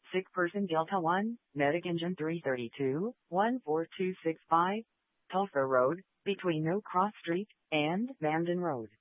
sick person Delta 1, medic engine 332, 14265, Tulsa Road, between No Cross Street and Vanden Road.